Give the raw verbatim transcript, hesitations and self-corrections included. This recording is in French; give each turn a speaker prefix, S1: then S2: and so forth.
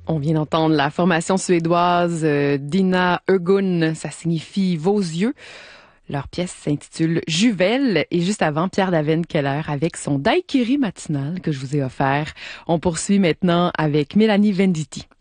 S1: On vient d'entendre la formation suédoise euh, Dina Ögun, ça signifie vos yeux. Leur pièce s'intitule Juvel et juste avant, Pierre Daven-Keller avec son daiquiri matinal que je vous ai offert. On poursuit maintenant avec Mélanie Venditti.